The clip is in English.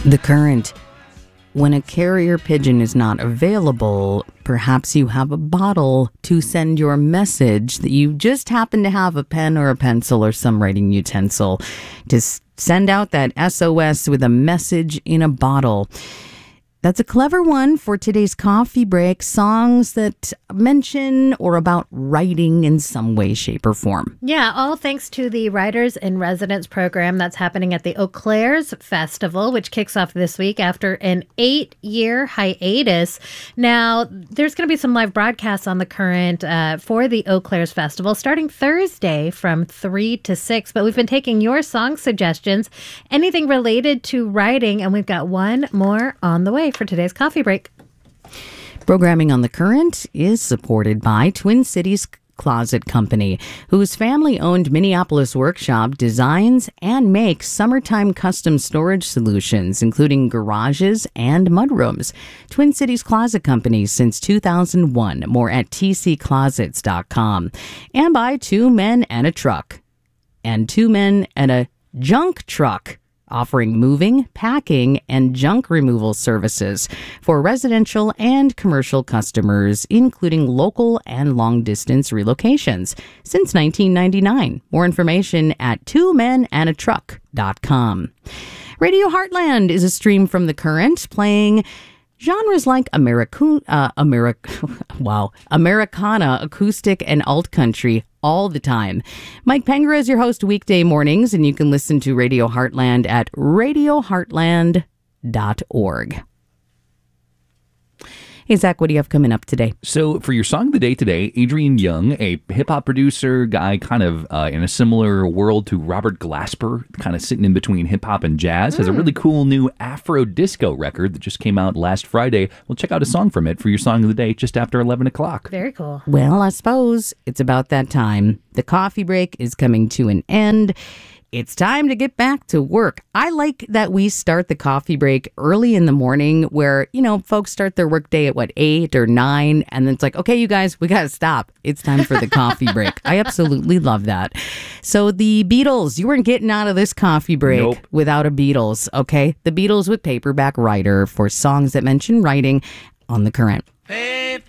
The Current. When a carrier pigeon is not available, perhaps you have a bottle to send your message that you just happen to have a pen or a pencil or some writing utensil to send out that SOS with a message in a bottle. That's a clever one for today's coffee break. Songs that mention or about writing in some way, shape, or form. Yeah, all thanks to the Writers in Residence program that's happening at the Eau Claires Festival, which kicks off this week after an 8-year hiatus. Now, there's going to be some live broadcasts on The Current for the Eau Claires Festival starting Thursday from 3 to 6. But we've been taking your song suggestions, anything related to writing, and we've got one more on the way for today's coffee break. Programming on The Current is supported by Twin Cities Closet Company, whose family-owned Minneapolis workshop designs and makes summertime custom storage solutions, including garages and mudrooms. Twin Cities Closet Company since 2001. More at tcclosets.com. And by Two Men and a Truck. And Two Men and a Junk Truck, offering moving, packing, and junk removal services for residential and commercial customers, including local and long-distance relocations since 1999. More information at twomenandatruck.com. Radio Heartland is a stream from The Current, playing genres like Americana, acoustic, and alt country all the time. Mike Pengra is your host weekday mornings, and you can listen to Radio Heartland at radioheartland.org. Hey, Zach, what do you have coming up today? So for your song of the day today, Adrian Young, a hip-hop producer, guy kind of in a similar world to Robert Glasper, kind of sitting in between hip-hop and jazz, has a really cool new Afro disco record that just came out last Friday. We'll check out a song from it for your song of the day just after 11 o'clock. Very cool. Well, I suppose it's about that time. The coffee break is coming to an end. It's time to get back to work. I like that we start the coffee break early in the morning where, folks start their work day at 8 or 9. And then it's like, okay, you guys, we got to stop. It's time for the coffee break. I absolutely love that. So the Beatles, you weren't getting out of this coffee break without a Beatles. Okay. The Beatles with Paperback Writer for songs that mention writing on The Current.